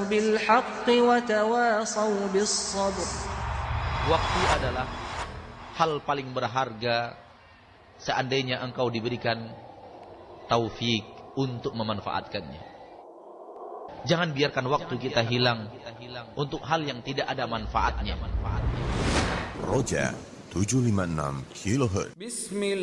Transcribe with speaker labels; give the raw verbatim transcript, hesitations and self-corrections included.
Speaker 1: بالحق وتواصوا بالصبر.
Speaker 2: Waktu adalah hal paling berharga seandainya engkau diberikan taufik untuk memanfaatkannya. Jangan biarkan waktu kita hilang untuk hal yang tidak ada manfaatnya.
Speaker 3: Roja tujuh lima enam kilohertz.